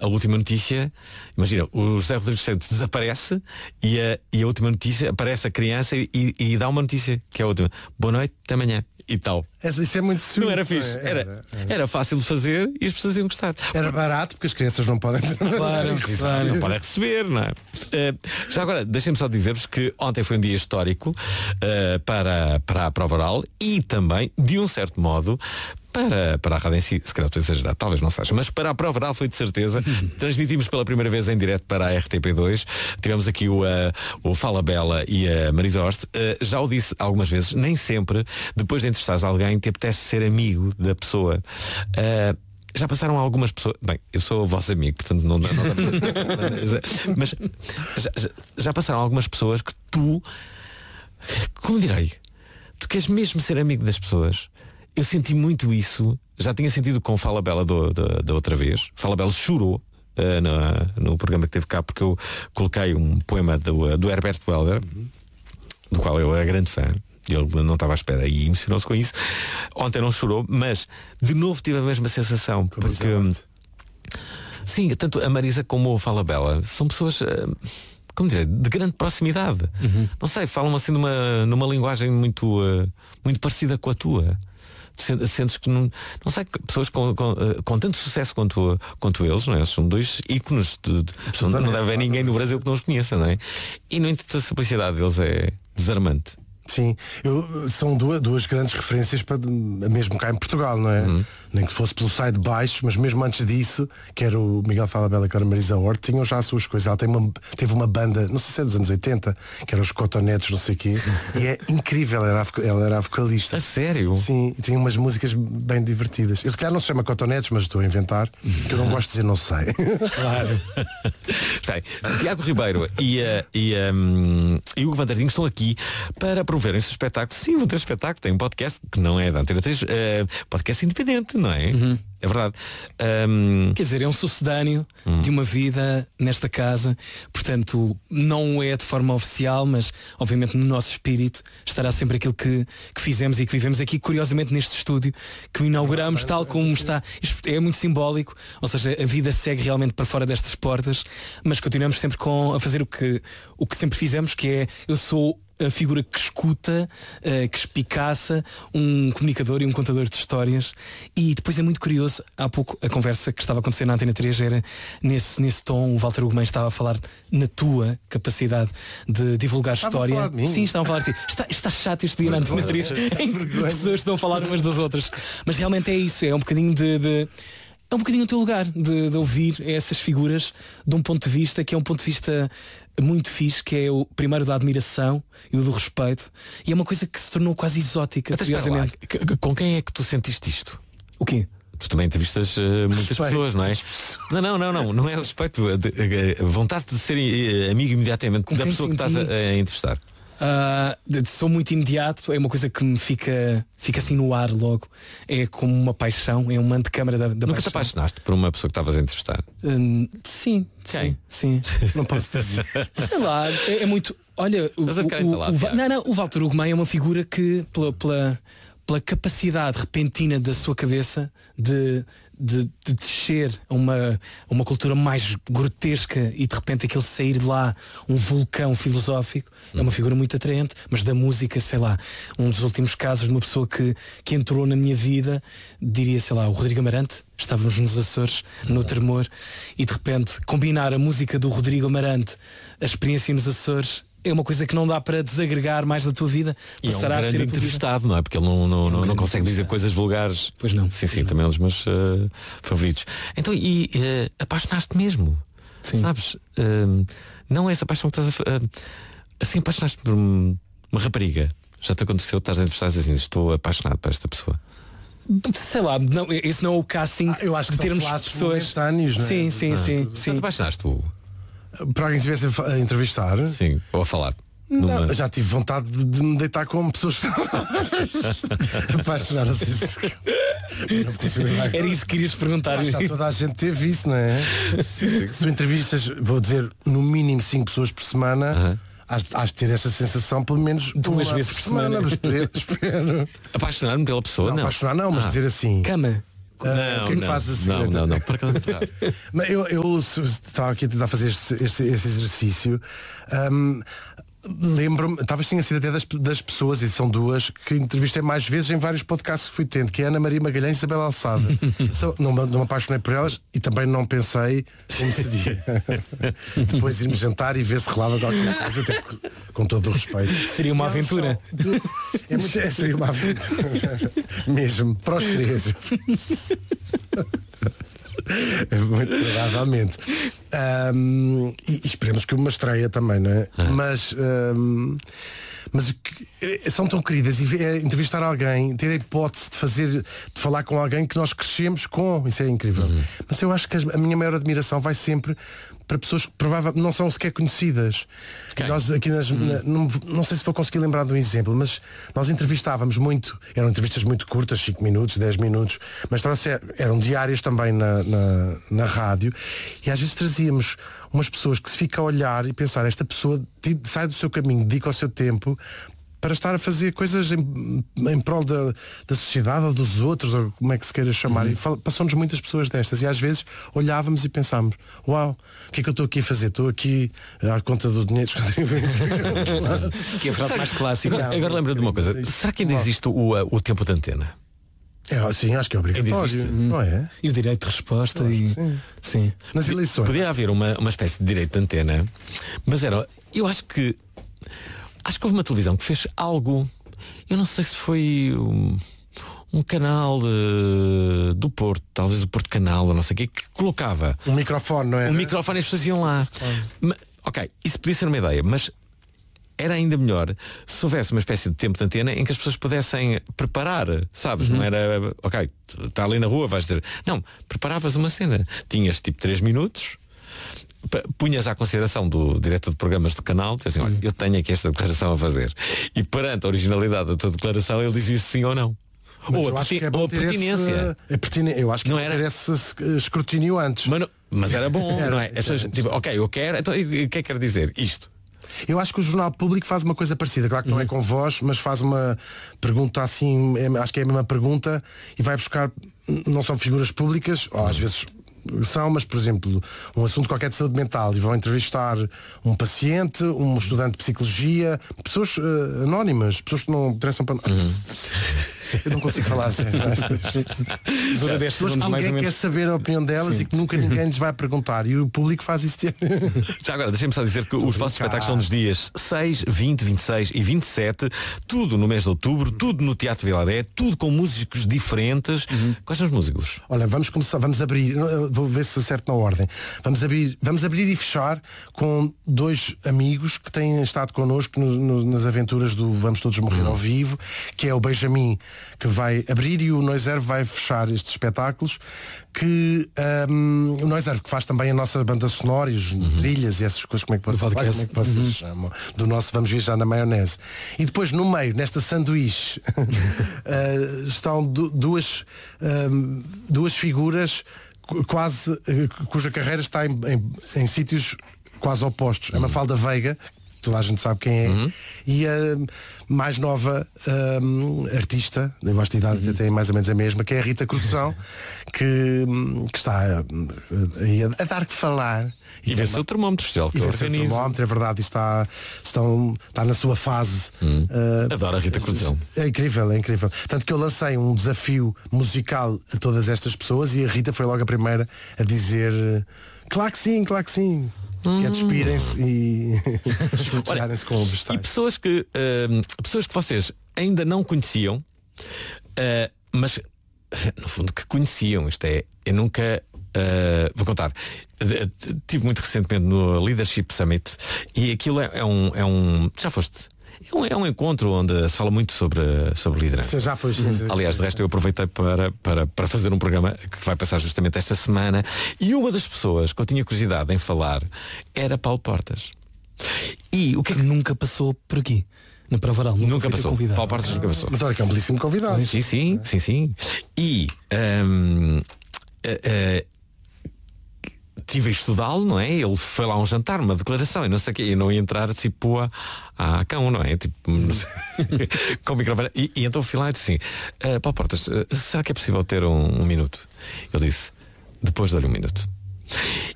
a última notícia, imagina, o José Rodrigues Santos desaparece e a última notícia, aparece a criança e dá uma notícia, que é a última. Boa noite, até amanhã. E tal. Isso é muito sweet. Não era fixe. Era fácil de fazer e as pessoas iam gostar. Era barato porque as crianças não podem. Claro. Não podem receber, não é? Já agora, deixem-me só dizer-vos que ontem foi um dia histórico para a prova oral e também, de um certo modo, para a rádio em si, se calhar estou a exagerar, talvez não seja, mas para a prova oral foi de certeza. Transmitimos pela primeira vez em direto para a RTP2. Tivemos aqui o Fala Bela e a Marisa Hort. Já o disse algumas vezes, nem sempre, depois de entrevistares alguém, te apetece ser amigo da pessoa. Já passaram algumas pessoas. Bem, eu sou o vosso amigo, portanto não dá para mas já passaram algumas pessoas que tu, como direi, tu queres mesmo ser amigo das pessoas. Eu senti muito isso. Já tinha sentido com Fala Bela da outra vez. Fala Bela chorou no programa que teve cá, porque eu coloquei um poema do Herbert Welder, do qual eu era grande fã. Ele não estava à espera e emocionou-se com isso. Ontem não chorou, mas de novo tive a mesma sensação, porque sim, tanto a Marisa como o Fala Bela são pessoas, como dizer, de grande proximidade. Não sei, falam assim numa linguagem muito parecida com a tua. Sentes que não sei, pessoas com tanto sucesso quanto eles, não é? São dois ícones não deve haver ninguém no Brasil que não os conheça, não é? E no entanto a simplicidade deles é desarmante. Sim, são duas grandes referências para, mesmo cá em Portugal, não é? Nem que fosse pelo sai de baixo, mas mesmo antes disso, quer o Miguel Fala Bela, quer a Marisa Hort, tinham já as suas coisas. Ela teve uma banda, não sei se é dos anos 80, que era os Cotonetes, não sei o quê, e é incrível, ela era a vocalista. A sério? Sim, e tinha umas músicas bem divertidas. Eu se calhar não se chama Cotonetes, mas estou a inventar, que eu não gosto de dizer não sei. Claro. Bem, Tiago Ribeiro e Hugo Vandardinho estão aqui para promoverem esse espetáculo. Sim, vão ter um espetáculo, tem um podcast que não é da Antena 3, podcast independente, não é? É verdade. Quer dizer, é um sucedâneo de uma vida nesta casa. Portanto, não é de forma oficial, mas obviamente no nosso espírito estará sempre aquilo que fizemos e que vivemos aqui, curiosamente neste estúdio que inauguramos, tal como está. Isto é muito simbólico. Ou seja, a vida segue realmente para fora destas portas, mas continuamos sempre a fazer o que sempre fizemos, que é: eu sou a figura que escuta, que espicaça, um comunicador e um contador de histórias. E depois é muito curioso, há pouco a conversa que estava acontecendo na Antena 3 era nesse tom. O Walter Ugumem estava a falar na tua capacidade de divulgar história. Sim, estavam a falar de ti. Está chato este dia na Antena 3 em que as pessoas estão a falar umas das outras. Mas realmente é isso, é um bocadinho é um bocadinho o teu lugar de ouvir essas figuras de um ponto de vista que é um ponto de vista muito fixe, que é o primeiro da admiração e o do respeito, e é uma coisa que se tornou quase exótica. Curiosamente. Com quem é que tu sentiste isto? O quê? Tu também entrevistas muitas pessoas, não é? Não é o respeito, a vontade de ser amigo imediatamente da pessoa que estás a entrevistar. Sou muito imediato, é uma coisa que me fica assim no ar logo. É como uma paixão, é uma antecâmara da Nunca paixão. te apaixonaste por uma pessoa que estavas a entrevistar? Sim. Quem? Sim. Não posso dizer. Sei lá, é muito. Olha, o Walter Ugumem é uma figura que pela capacidade repentina da sua cabeça de descer a uma cultura mais grotesca e de repente aquele sair de lá um vulcão filosófico, é uma figura muito atraente. Mas da música, sei lá, um dos últimos casos de uma pessoa que entrou na minha vida, diria, sei lá, o Rodrigo Amarante. Estávamos nos Açores, no Tremor, e de repente combinar a música do Rodrigo Amarante, a experiência nos Açores, é uma coisa que não dá para desagregar mais da tua vida. E passará é um grande a ser entrevistado, não é? Porque ele não consegue dizer coisas vulgares. Pois não. Sim, também é um dos meus favoritos. Então, apaixonaste mesmo? Sim. Sabes? Não é essa paixão que estás assim, apaixonaste por uma rapariga. Já te aconteceu, estás a entrevistar assim: estou apaixonado por esta pessoa? Sei lá, não, esse não é o casting. Eu acho que de termos pessoas. Não é? Sim. Já te apaixonaste tu? Para alguém que estivesse a entrevistar? Sim, ou a falar. Não, já tive vontade de me deitar com pessoas apaixonadas. Era isso que querias perguntar. Já toda a gente teve isso, não é? Sim. Se tu entrevistas, vou dizer, no mínimo 5 pessoas por semana, has de ter esta sensação pelo menos 2 vezes por semana. Espero. Apaixonar-me pela pessoa? Não, apaixonar não, mas dizer assim. Cama. O que é que faz a seguir? Não, para cada metade. Mas eu estava aqui a tentar fazer esse exercício. Lembro-me, talvez tenha sido até das pessoas, e são duas, que entrevistei mais vezes em vários podcasts que fui tendo, que é a Ana Maria Magalhães e Isabela Alçada. Não me apaixonei por elas e também não pensei como seria depois irmos jantar e ver se rolava qualquer coisa, até com todo o respeito. Seria uma aventura. Seria uma aventura mesmo, para os três. Muito provavelmente. E esperemos que uma estreia também, não é? Mas são tão queridas, e entrevistar alguém, ter a hipótese de falar com alguém que nós crescemos com, isso é incrível. Mas eu acho que a minha maior admiração vai sempre para pessoas que provavelmente não são sequer conhecidas. Nós aqui não sei se vou conseguir lembrar de um exemplo, mas nós entrevistávamos muito, eram entrevistas muito curtas, 5 minutos, 10 minutos, mas eram diárias também na rádio, e às vezes trazíamos umas pessoas que se fica a olhar e pensar, esta pessoa sai do seu caminho, dedica o seu tempo para estar a fazer coisas em prol da sociedade ou dos outros, ou como é que se queira chamar. E passou-nos muitas pessoas destas, e às vezes olhávamos e pensámos, uau, o que é que eu estou aqui a fazer? Estou aqui à conta do dinheiro dos contribuintes. Que é a frase mais clássica. Agora lembro de uma coisa, será que ainda existe o tempo de antena? Sim, acho que é obrigatório, não é? E o direito de resposta. Sim. Nas eleições podia haver uma espécie de direito de antena, mas eu acho que houve uma televisão que fez algo, eu não sei se foi um canal do Porto, talvez o Porto Canal, ou não sei o quê, que colocava um microfone, não é? Um microfone, e as pessoas iam lá. Ok, isso podia ser uma ideia, mas era ainda melhor se houvesse uma espécie de tempo de antena em que as pessoas pudessem preparar, sabes? Não era, ok, está ali na rua, vais dizer. Não, preparavas uma cena. Tinhas tipo 3 minutos, punhas à consideração do diretor de programas do canal, dizia assim, olha, eu tenho aqui esta declaração a fazer. E perante a originalidade da tua declaração, ele dizia sim ou não. Ou a pertinência. Eu acho que não era esse escrutínio antes. Mas era bom, não é? As pessoas, tipo, ok, eu quero, então o que é que quer dizer? Isto. Eu acho que o Jornal Público faz uma coisa parecida. Claro que não é com voz, mas faz uma pergunta assim, acho que é a mesma pergunta, e vai buscar, não são figuras públicas, ou às vezes são, mas por exemplo, um assunto qualquer de saúde mental, e vão entrevistar um paciente, um estudante de psicologia, pessoas anónimas, pessoas que não interessam para... Eu não consigo falar assim. Pessoas que ninguém quer saber a opinião delas. Sim. E que nunca ninguém lhes vai perguntar. E o público faz isso. Já agora, deixem-me só dizer que os vossos espetáculos são nos dias 6, 20, 26 e 27. Tudo no mês de outubro, tudo no Teatro Vilaré, tudo com músicos diferentes. Quais são os músicos? Olha, vamos abrir, vou ver se acerto na ordem. Vamos abrir e fechar com 2 amigos que têm estado connosco nas aventuras do Vamos Todos Morrer ao Vivo, que é o Benjamin, que vai abrir, e o Noiserve vai fechar estes espetáculos, que o Noiserve, que faz também a nossa banda sonora e os trilhas e essas coisas, como é que vocês chamam, do nosso Vamos Viajar na Maionese. E depois no meio, nesta sanduíche estão duas figuras quase cuja carreira está em sítios quase opostos. A Mafalda Veiga, toda a gente sabe quem é, e a mais nova artista, eu gosto de idade, tem mais ou menos a mesma, que é a Rita Cortesão, que está a dar que falar. E vê-se o termómetro, e vê-se o termómetro, é verdade, está na sua fase. Adoro a Rita Cortesão. É incrível. Tanto que eu lancei um desafio musical a todas estas pessoas, e a Rita foi logo a primeira a dizer claro que sim. Que é despirem-se e escutarem-se com o vegetais. E pessoas que vocês ainda não conheciam, mas no fundo que conheciam. Isto é, eu nunca vou contar. Tive muito recentemente no Leadership Summit, e aquilo é um já foste? É um encontro onde se fala muito sobre liderança. Já foi. Aliás, de resto eu aproveitei para fazer um programa que vai passar justamente esta semana, e uma das pessoas que eu tinha curiosidade em falar era Paulo Portas. E o que é que nunca passou por aqui? Na Provaral, nunca passou. Paulo Portas nunca passou. Mas olha que é um belíssimo convidado. Sim. E estive a estudá-lo, não é? Ele foi lá a um jantar, uma declaração e não sei o quê, e não ia entrar tipo a cão, não é? Tipo, com o microfone. E então fui lá e disse assim, Paulo Portas, será que é possível ter um minuto? Ele disse, depois dou-lhe um minuto.